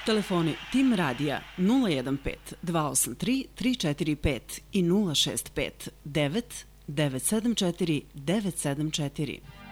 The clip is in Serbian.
Telefoni Tim Radija 015 283 345 i 065 9 974 974.